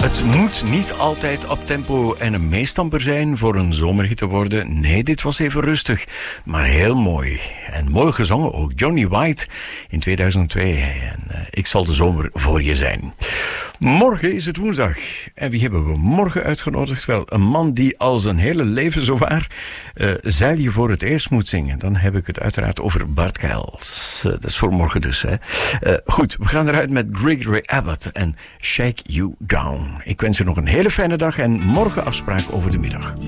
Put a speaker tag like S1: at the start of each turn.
S1: Het moet niet altijd op tempo en een meestamper zijn voor een zomerhit te worden. Nee, dit was even rustig, maar heel mooi. En mooi gezongen ook. Johnny White in 2002. En ik zal de zomer voor je zijn. Morgen is het woensdag. En wie hebben we morgen uitgenodigd? Wel, een man die al zijn hele leven zowaar zeil je voor het eerst moet zingen. Dan heb ik het uiteraard over Bart Kuijls. Dat is voor morgen dus. Hè. Goed, we gaan eruit met Gregory Abbott en Shake You Down. Ik wens je nog een hele fijne dag en morgen afspraak over de middag.